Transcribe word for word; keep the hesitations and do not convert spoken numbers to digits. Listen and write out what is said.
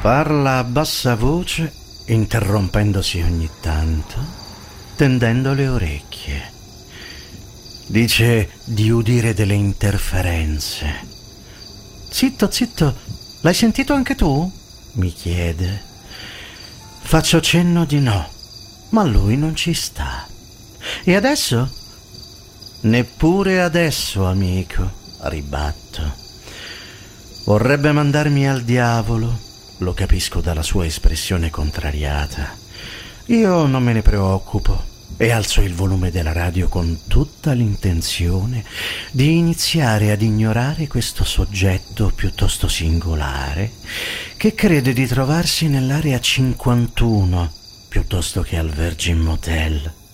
Parla a bassa voce, interrompendosi ogni tanto, tendendo le orecchie. Dice di udire delle interferenze. Zitto, zitto, l'hai sentito anche tu? Mi chiede. Faccio cenno di no, ma lui non ci sta. E adesso? Neppure adesso, amico, ribatto. Vorrebbe mandarmi al diavolo, lo capisco dalla sua espressione contrariata. Io non me ne preoccupo e alzo il volume della radio con tutta l'intenzione di iniziare ad ignorare questo soggetto piuttosto singolare che crede di trovarsi nell'area cinquantuno piuttosto che al Virgin Motel.